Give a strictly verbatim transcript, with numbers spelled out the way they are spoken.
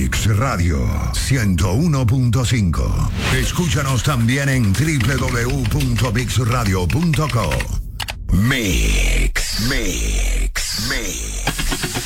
Mix Radio ciento uno punto cinco. Escúchanos también en doble u doble u doble u punto mix radio punto co. Mix.